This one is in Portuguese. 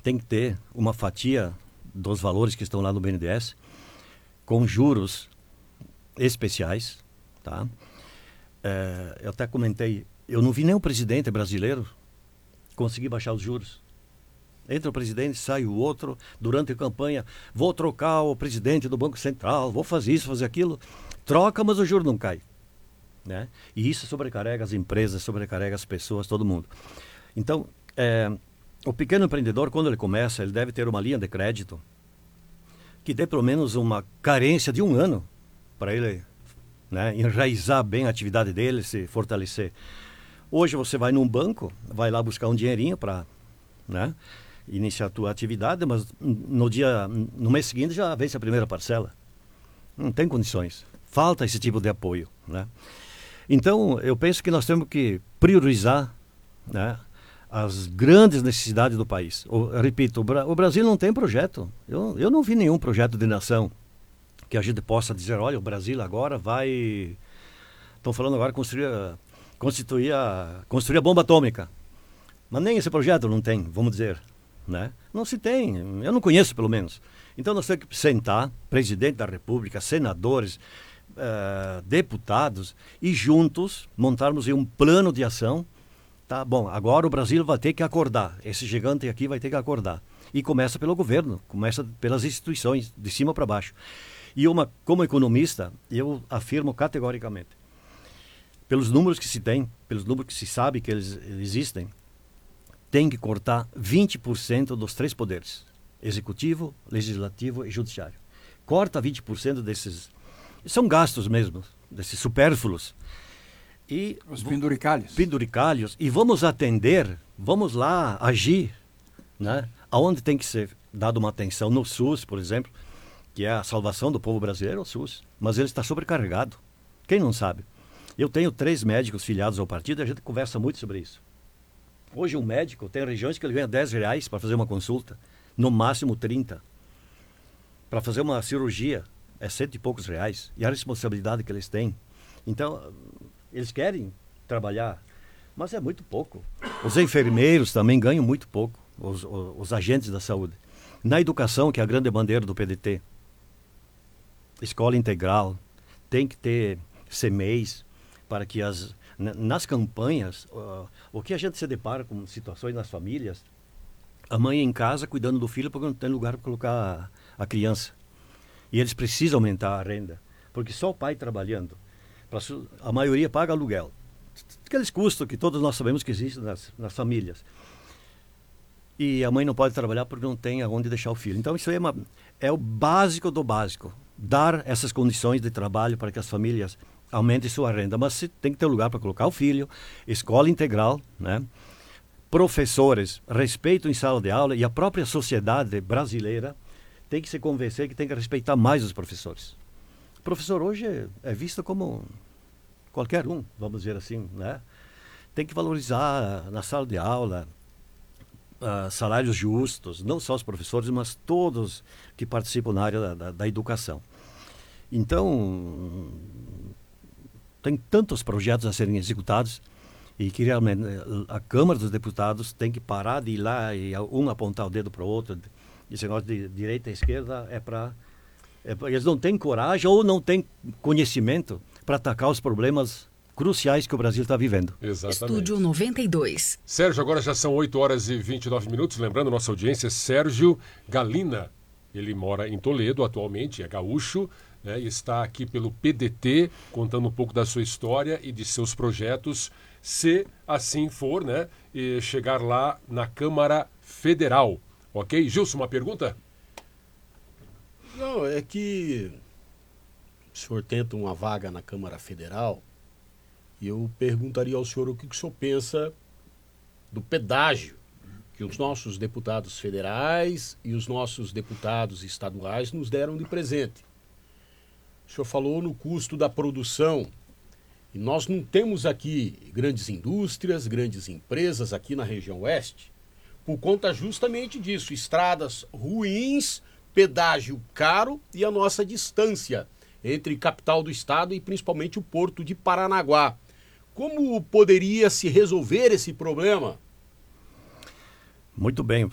tem que ter uma fatia dos valores que estão lá no BNDES com juros especiais, tá? Eu até comentei, eu não vi nenhum presidente brasileiro conseguir baixar os juros. Entra o presidente, sai o outro, durante a campanha, vou trocar o presidente do Banco Central, vou fazer isso, fazer aquilo. Troca, mas o juro não cai, né? E isso sobrecarrega as empresas, sobrecarrega as pessoas, todo mundo. Então, o pequeno empreendedor, quando ele começa, ele deve ter uma linha de crédito que dê pelo menos uma carência de 1 ano para ele, né, enraizar bem a atividade dele, se fortalecer. Hoje você vai num banco, vai lá buscar um dinheirinho para, né, iniciar a tua atividade, mas no mês seguinte já vence a primeira parcela. Não tem condições. Falta esse tipo de apoio, né? Então, eu penso que nós temos que priorizar, né, as grandes necessidades do país. Repito, o Brasil não tem projeto. Eu não vi nenhum projeto de nação que a gente possa dizer, olha, o Brasil agora vai... Estão falando agora construir a bomba atômica. Mas nem esse projeto não tem, vamos dizer, né? Não se tem, eu não conheço pelo menos. Então nós temos que sentar, presidente da República, senadores, deputados, e juntos montarmos um plano de ação. Tá bom, agora o Brasil vai ter que acordar, esse gigante aqui vai ter que acordar. E começa pelo governo, começa pelas instituições, de cima para baixo. E como economista, eu afirmo categoricamente, pelos números que se tem, pelos números que se sabe que eles existem, tem que cortar 20% dos 3 poderes, executivo, legislativo e judiciário. Corta 20% desses, são gastos mesmo, desses supérfluos. E os penduricalhos. Penduricalhos. E vamos atender, vamos lá agir, né? Aonde tem que ser dado uma atenção, no SUS, por exemplo, que é a salvação do povo brasileiro, o SUS. Mas ele está sobrecarregado. Quem não sabe? Eu tenho 3 médicos filiados ao partido e a gente conversa muito sobre isso. Hoje um médico tem regiões que ele ganha R$10 para fazer uma consulta, no máximo 30. Para fazer uma cirurgia é 100 e poucos reais. E a responsabilidade que eles têm. Então, eles querem trabalhar, mas é muito pouco. Os enfermeiros também ganham muito pouco, os agentes da saúde. Na educação, que é a grande bandeira do PDT, escola integral, tem que ter CMEs, para que nas campanhas, o que a gente se depara com situações nas famílias, a mãe em casa cuidando do filho porque não tem lugar para colocar a criança. E eles precisam aumentar a renda, porque só o pai trabalhando, a maioria paga aluguel. Aqueles custos que todos nós sabemos que existem nas famílias. E a mãe não pode trabalhar porque não tem aonde deixar o filho. Então isso aí é o básico do básico. Dar essas condições de trabalho para que as famílias aumentem sua renda. Mas tem que ter lugar para colocar o filho, escola integral, né? Professores, respeito em sala de aula, e a própria sociedade brasileira tem que se convencer que tem que respeitar mais os professores. O professor hoje é visto como qualquer um, vamos dizer assim, né? Tem que valorizar na sala de aula, salários justos, não só os professores, mas todos que participam na área da educação. Então, tem tantos projetos a serem executados e que realmente a Câmara dos Deputados tem que parar de ir lá e um apontar o dedo para o outro. Esse negócio de direita e esquerda eles não têm coragem ou não têm conhecimento para atacar os problemas cruciais que o Brasil está vivendo. Exatamente. Estúdio 92. Sérgio, agora já são 8h29. Lembrando, nossa audiência, Sérgio Galina. Ele mora em Toledo atualmente, é gaúcho, né, e está aqui pelo PDT, contando um pouco da sua história e de seus projetos, se assim for, né, e chegar lá na Câmara Federal. Ok? Gilson, uma pergunta? Não, é que o senhor tenta uma vaga na Câmara Federal e eu perguntaria ao senhor o que o senhor pensa do pedágio que os nossos deputados federais e os nossos deputados estaduais nos deram de presente. O senhor falou no custo da produção e nós não temos aqui grandes indústrias, grandes empresas aqui na região oeste por conta justamente disso, estradas ruins, pedágio caro e a nossa distância entre capital do estado e principalmente o porto de Paranaguá. Como poderia se resolver esse problema? Muito bem,